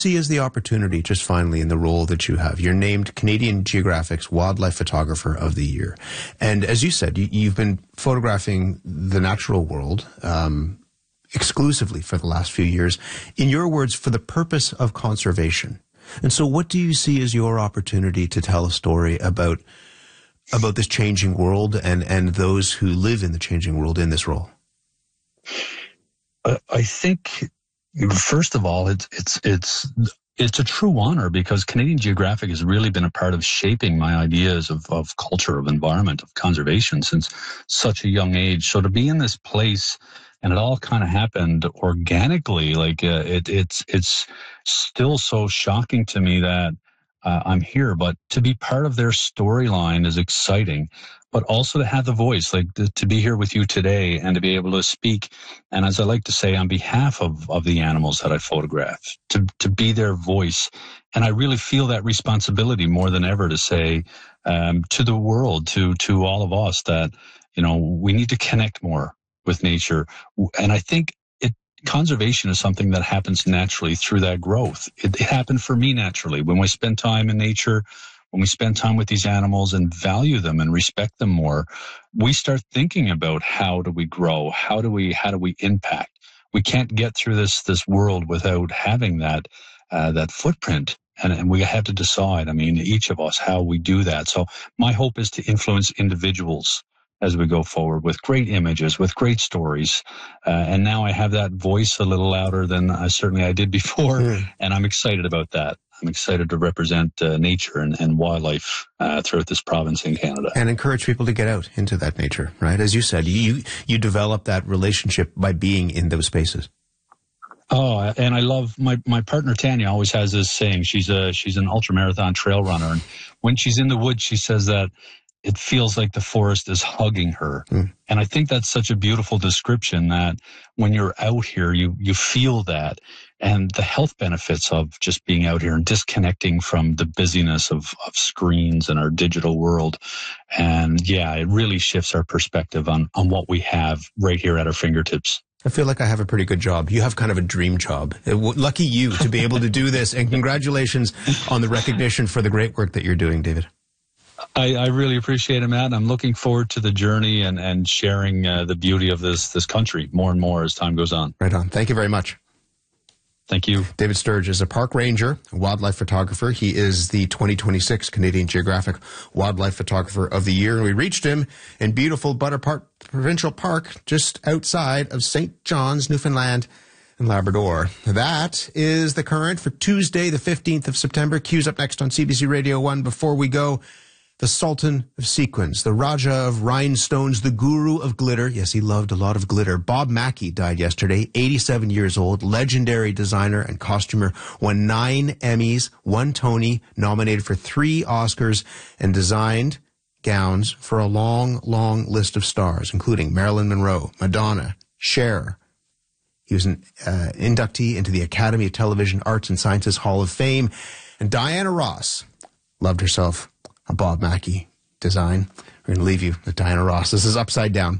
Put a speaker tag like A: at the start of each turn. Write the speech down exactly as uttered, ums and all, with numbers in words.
A: see as the opportunity, just finally, in the role that you have? You're named Canadian Geographic's Wildlife Photographer of the Year. And as you said, you, you've been photographing the natural world um, exclusively for the last few years. In your words, for the purpose of conservation. And so what do you see as your opportunity to tell a story about about this changing world and, and those who live in the changing world in this role?
B: Uh, I think, first of all, it's it's it's it's a true honor because Canadian Geographic has really been a part of shaping my ideas of, of culture, of environment, of conservation since such a young age. So to be in this place, and it all kind of happened organically, like uh, it, it's it's still so shocking to me that uh, I'm here. But to be part of their storyline is exciting. But also to have the voice, like to, to be here with you today and to be able to speak, and as I like to say, on behalf of, of the animals that I photograph, to, to be their voice. And I really feel that responsibility more than ever to say um, to the world, to to all of us, that, you know, we need to connect more with nature. And I think it conservation is something that happens naturally through that growth. It, it happened for me naturally. When we spend time in nature, when we spend time with these animals and value them and respect them more, we start thinking about how do we grow? How do we, how do we impact? We can't get through this, this world without having that, uh, that footprint. And, and we have to decide, I mean, each of us, how we do that. So my hope is to influence individuals as we go forward with great images, with great stories. Uh, and now I have that voice a little louder than I certainly I did before. Mm. And I'm excited about that. I'm excited to represent uh, nature and, and wildlife uh, throughout this province in Canada.
A: And encourage people to get out into that nature, right? As you said, you you develop that relationship by being in those spaces.
B: Oh, and I love my, my partner Tanya always has this saying. She's a she's an ultramarathon trail runner, and when she's in the woods, she says that it feels like the forest is hugging her. Mm. And I think that's such a beautiful description, that when you're out here, you, you feel that, and the health benefits of just being out here and disconnecting from the busyness of, of screens and our digital world. And yeah, it really shifts our perspective on, on what we have right here at our fingertips.
A: I feel like I have a pretty good job. You have kind of a dream job. Lucky you to be able to do this. And congratulations on the recognition for the great work that you're doing, David.
B: I, I really appreciate it, Matt. I'm looking forward to the journey and, and sharing uh, the beauty of this this country more and more as time goes on.
A: Right on. Thank you very much.
B: Thank you.
A: David Sturge is a park ranger, a wildlife photographer. He is the twenty twenty-six Canadian Geographic Wildlife Photographer of the Year. And we reached him in beautiful Butter Park Provincial Park, just outside of Saint John's, Newfoundland and Labrador. That is the current for Tuesday, the fifteenth of September. Cues up next on C B C Radio one. Before we go, the Sultan of Sequins, the Raja of Rhinestones, the Guru of Glitter. Yes, he loved a lot of glitter. Bob Mackie died yesterday, eighty-seven years old, legendary designer and costumer, won nine Emmys, one Tony, nominated for three Oscars, and designed gowns for a long, long list of stars, including Marilyn Monroe, Madonna, Cher. He was an uh, inductee into the Academy of Television Arts and Sciences Hall of Fame. And Diana Ross loved herself a Bob Mackie design. We're going to leave you with Diana Ross. This is Upside Down.